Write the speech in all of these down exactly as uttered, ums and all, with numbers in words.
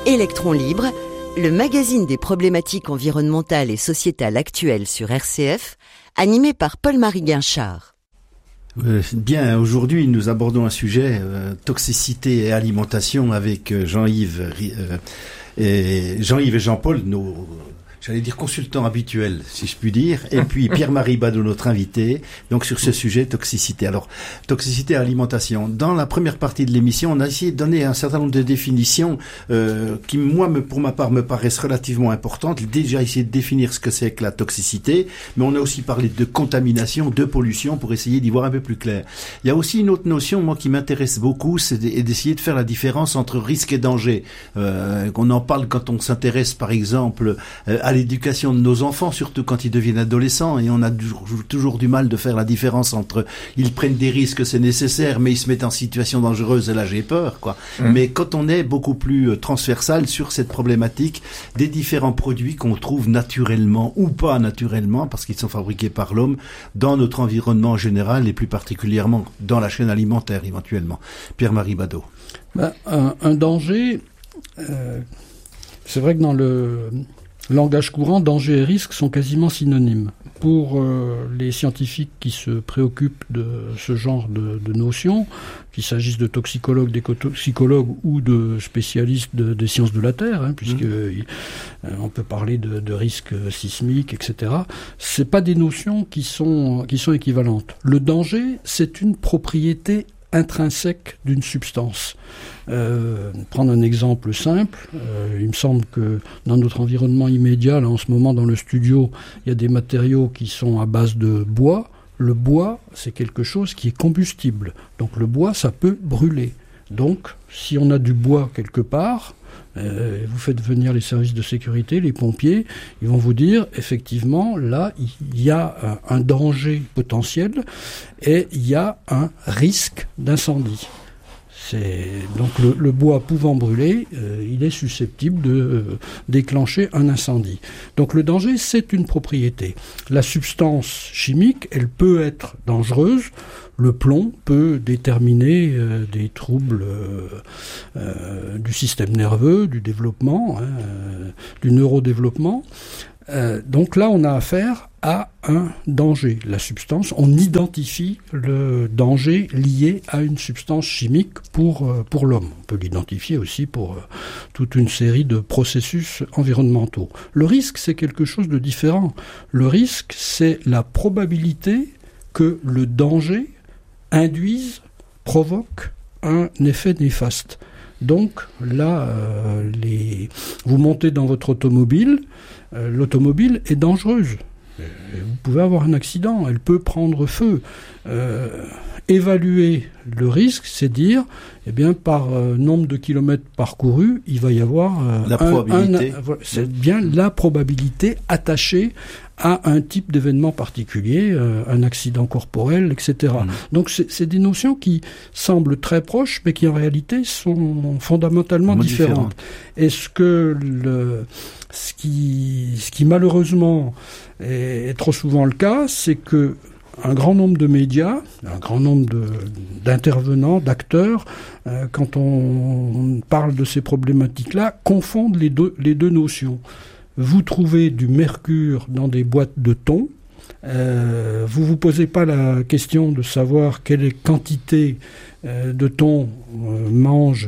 Électrons libres, le magazine des problématiques environnementales et sociétales actuelles sur R C F, animé par Paul-Marie Guinchard. Euh, bien, aujourd'hui, nous abordons un sujet, euh, toxicité et alimentation, avec euh, Jean-Yves euh, et Jean-Yves et Jean-Paul, nos, j'allais dire consultants habituels, si je puis dire, et puis Pierre-Marie Badeau, notre invité, donc sur ce sujet, toxicité. Alors, toxicité et alimentation. Dans la première partie de l'émission, on a essayé de donner un certain nombre de définitions euh, qui, moi, me, pour ma part, me paraissent relativement importantes. Déjà, essayer de définir ce que c'est que la toxicité, mais on a aussi parlé de contamination, de pollution, pour essayer d'y voir un peu plus clair. Il y a aussi une autre notion, moi, qui m'intéresse beaucoup, c'est d'essayer de faire la différence entre risque et danger. Euh, on en parle quand on s'intéresse, par exemple, euh, à l'éducation de nos enfants, surtout quand ils deviennent adolescents, et on a toujours, toujours du mal de faire la différence entre ils prennent des risques, c'est nécessaire, mais ils se mettent en situation dangereuse, et là j'ai peur, quoi. Mmh. Mais quand on est beaucoup plus transversal sur cette problématique des différents produits qu'on trouve naturellement ou pas naturellement, parce qu'ils sont fabriqués par l'homme, dans notre environnement général et plus particulièrement dans la chaîne alimentaire éventuellement. Pierre-Marie Badeau. Ben, un, un danger, euh, c'est vrai que dans le langage courant, danger et risque sont quasiment synonymes. Pour euh, les scientifiques qui se préoccupent de ce genre de, de notions, qu'il s'agisse de toxicologues, d'éco-toxicologues ou de spécialistes de, des sciences de la Terre, hein, puisque mmh. euh, on peut parler de, de risques sismiques, et cetera. C'est pas des notions qui sont qui sont équivalentes. Le danger, c'est une propriété intrinsèque d'une substance. Euh, prendre un exemple simple, euh, il me semble que dans notre environnement immédiat, là en ce moment dans le studio, il y a des matériaux qui sont à base de bois. Le bois, c'est quelque chose qui est combustible. Donc le bois, ça peut brûler. Donc, si on a du bois quelque part, euh, vous faites venir les services de sécurité, les pompiers, ils vont vous dire, effectivement, là, il y a un, un danger potentiel et il y a un risque d'incendie. C'est, donc le, le bois pouvant brûler, euh, il est susceptible de euh, déclencher un incendie. Donc le danger, c'est une propriété. La substance chimique, elle peut être dangereuse. Le plomb peut déterminer euh, des troubles euh, euh, du système nerveux, du développement, hein, euh, du neurodéveloppement. Euh, donc là, on a affaire à un danger. La substance, on identifie le danger lié à une substance chimique pour, euh, pour l'homme. On peut l'identifier aussi pour euh, toute une série de processus environnementaux. Le risque, c'est quelque chose de différent. Le risque, c'est la probabilité que le danger induise, provoque un effet néfaste. Donc là, euh, les... vous montez dans votre automobile, euh, l'automobile est dangereuse. Et vous pouvez avoir un accident, elle peut prendre feu. Euh, évaluer le risque, c'est dire, eh bien, par euh, nombre de kilomètres parcourus, il va y avoir euh, la un, probabilité. Un, un, c'est bien la probabilité attachée à un type d'événement particulier, euh, un accident corporel, et cetera. Mmh. Donc c'est, c'est des notions qui semblent très proches, mais qui en réalité sont fondamentalement différentes. différentes. Et ce que le, ce qui, ce qui malheureusement est, est trop souvent le cas, c'est que un grand nombre de médias, un grand nombre de, d'intervenants, d'acteurs, euh, quand on, on parle de ces problématiques-là, confondent les deux, les deux notions. Vous trouvez du mercure dans des boîtes de thon, euh, vous vous posez pas la question de savoir quelle quantité euh, de thon euh, mange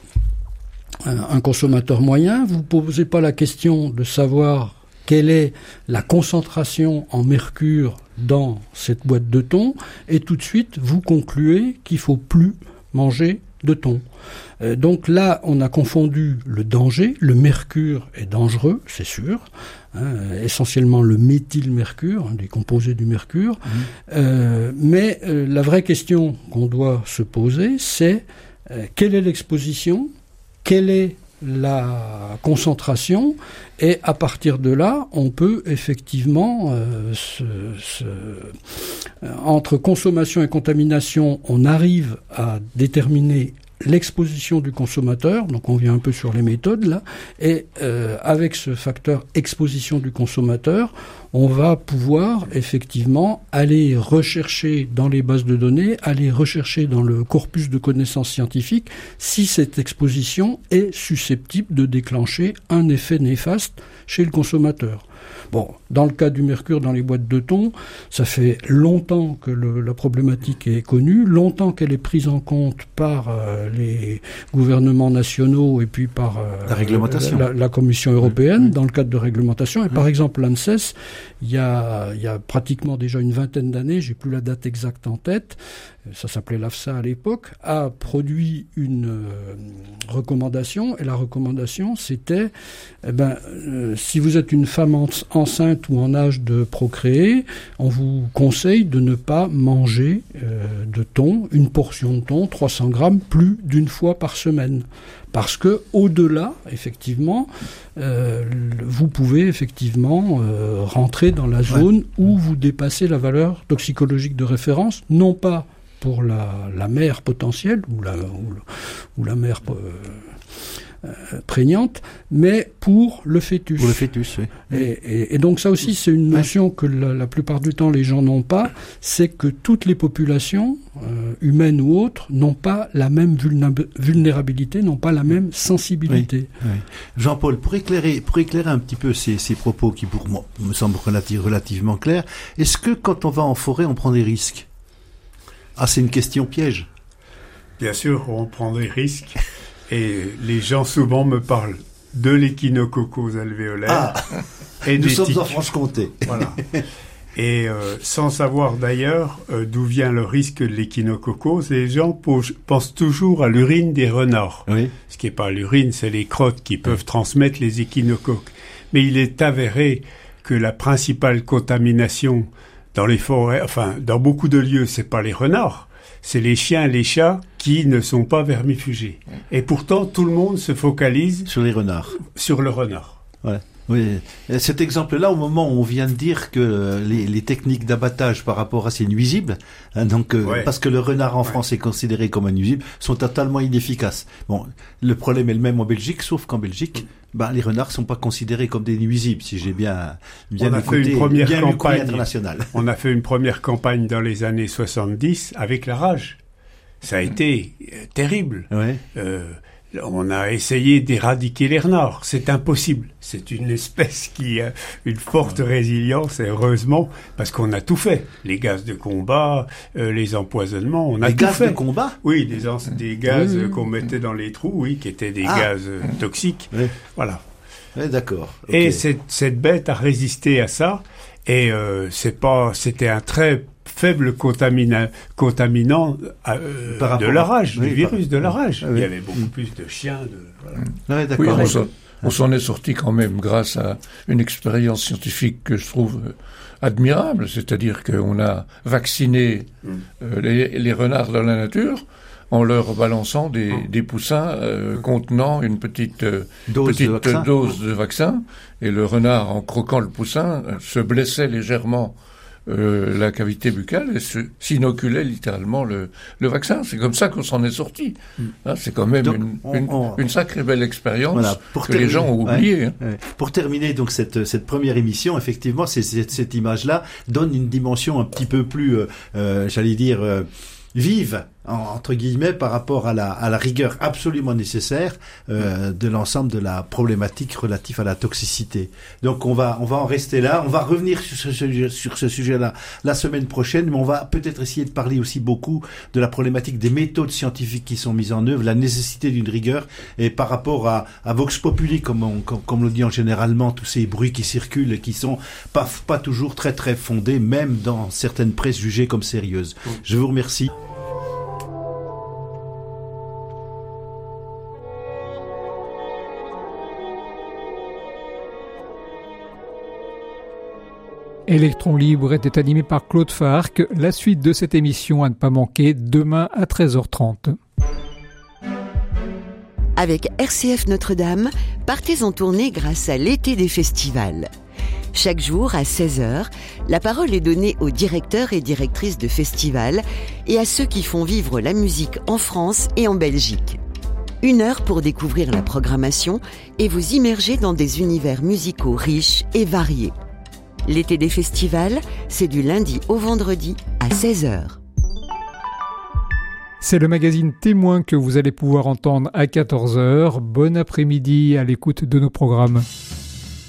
un, un consommateur moyen, vous vous posez pas la question de savoir quelle est la concentration en mercure dans cette boîte de thon, et tout de suite, vous concluez qu'il faut plus manger de thon. Euh, donc là, on a confondu le danger. Le mercure est dangereux, c'est sûr. Hein, essentiellement le méthylmercure, des composés du mercure. Mmh. Euh, mais euh, la vraie question qu'on doit se poser, c'est euh, quelle est l'exposition ? Quelle est la concentration, et à partir de là, on peut effectivement, euh, se, se, euh, entre consommation et contamination, on arrive à déterminer l'exposition du consommateur, donc on vient un peu sur les méthodes là, et euh, avec ce facteur exposition du consommateur, on va pouvoir effectivement aller rechercher dans les bases de données, aller rechercher dans le corpus de connaissances scientifiques si cette exposition est susceptible de déclencher un effet néfaste chez le consommateur. Bon, dans le cas du mercure dans les boîtes de thon, ça fait longtemps que le, la problématique est connue, longtemps qu'elle est prise en compte par euh, les gouvernements nationaux et puis par euh, la réglementation, la, la Commission européenne mmh. dans le cadre de réglementation. Et mmh. par exemple, l'ANSES, il y a, il y a pratiquement déjà une vingtaine d'années, j'ai plus la date exacte en tête, ça s'appelait l'AFSA à l'époque, a produit une euh, recommandation, et la recommandation c'était, eh ben, euh, si vous êtes une femme en, enceinte ou en âge de procréer, on vous conseille de ne pas manger euh, de thon, une portion de thon, trois cents grammes, plus d'une fois par semaine. Parce que au-delà, effectivement, euh, vous pouvez effectivement euh, rentrer dans la zone ouais. où vous dépassez la valeur toxicologique de référence, non pas pour la, la mère potentielle ou la, ou, ou la mère euh, euh, prégnante, mais pour le fœtus. Pour le fœtus, oui. Et, et, et donc ça aussi, c'est une notion ouais. que la, la plupart du temps les gens n'ont pas, c'est que toutes les populations, euh, humaines ou autres, n'ont pas la même vulna- vulnérabilité, n'ont pas la même sensibilité. Oui, oui. Jean-Paul, pour éclairer, pour éclairer un petit peu ces, ces propos qui pour moi me semblent relativ- relativement clairs, est-ce que quand on va en forêt, on prend des risques ? Ah, c'est une question piège. Bien sûr, on prend des risques. Et les gens souvent me parlent de l'échinococcose alvéolaire ah, et nous des sommes tiques. en Franche-Comté. Voilà. Et euh, sans savoir d'ailleurs euh, d'où vient le risque de l'échinococcose, les gens pose, pensent toujours à l'urine des renards. Oui. Ce qui n'est pas l'urine, c'est les crottes qui peuvent oui. transmettre les échinocoques. Mais il est avéré que la principale contamination dans les forêts, enfin dans beaucoup de lieux, c'est pas les renards, c'est les chiens et les chats qui ne sont pas vermifugés. Et pourtant, tout le monde se focalise sur les renards. Sur le renard. Ouais. Oui, cet exemple-là, au moment où on vient de dire que les, les techniques d'abattage par rapport à ces nuisibles, hein, donc euh, ouais. parce que le renard en ouais. France est considéré comme un nuisible, sont totalement inefficaces. Bon, le problème est le même en Belgique, sauf qu'en Belgique, bah, les renards sont pas considérés comme des nuisibles, si j'ai bien bien on a écouté, fait une première bien campagne internationale. On a fait une première campagne dans les années soixante-dix avec la rage. Ça a été euh, terrible. Ouais. Euh, On a essayé d'éradiquer les renards. C'est impossible. C'est une espèce qui a une forte résilience, et heureusement, parce qu'on a tout fait. Les gaz de combat, euh, les empoisonnements, on a les tout fait. Les gaz de combat ? Oui, des, ans, des gaz oui. qu'on mettait dans les trous, oui, qui étaient des ah. gaz euh, toxiques. Oui. Voilà. Oui, d'accord. Okay. Et cette, cette bête a résisté à ça, et euh, c'est pas, c'était un très faible contamina, contaminant euh, de la rage, oui, du virus par... de la rage. Ah, oui. Il y avait beaucoup plus de chiens. De, voilà. Ouais, d'accord. Oui, on, s'en, on s'en est sorti quand même grâce à une expérience scientifique que je trouve admirable, c'est-à-dire qu'on a vacciné mm. euh, les, les renards dans la nature en leur balançant des, mm. des poussins euh, contenant une petite, euh, dose, petite de vaccin. dose de vaccin, et le renard, en croquant le poussin, euh, se blessait légèrement Euh, la cavité buccale et se, s'inoculait littéralement le, le vaccin. C'est comme ça qu'on s'en est sorti. Mm. Hein, c'est quand même donc, une, on, une, on... une sacrée belle expérience voilà, que terminer, les gens ont oubliée. Ouais, hein. ouais. Pour terminer donc cette, cette première émission, effectivement, c'est, c'est, cette image-là donne une dimension un petit peu plus, euh, euh, j'allais dire, euh, vive, entre guillemets, par rapport à la, à la rigueur absolument nécessaire euh, de l'ensemble de la problématique relative à la toxicité. Donc on va on va en rester là. On va revenir sur ce, sur ce sujet-là la semaine prochaine, mais on va peut-être essayer de parler aussi beaucoup de la problématique des méthodes scientifiques qui sont mises en œuvre, la nécessité d'une rigueur, et par rapport à, à Vox Populi, comme on, comme, comme on le dit en généralement, tous ces bruits qui circulent et qui sont pas, pas toujours très très fondés, même dans certaines presses jugées comme sérieuses. Je vous remercie. Électron Libre était animé par Claude Farc. La suite de cette émission à ne pas manquer demain à treize heures trente. Avec R C F Notre-Dame, partez en tournée grâce à l'été des festivals. Chaque jour, à seize heures, la parole est donnée aux directeurs et directrices de festivals et à ceux qui font vivre la musique en France et en Belgique. Une heure pour découvrir la programmation et vous immerger dans des univers musicaux riches et variés. L'été des festivals, c'est du lundi au vendredi à seize heures. C'est le magazine Témoin que vous allez pouvoir entendre à quatorze heures. Bon après-midi à l'écoute de nos programmes.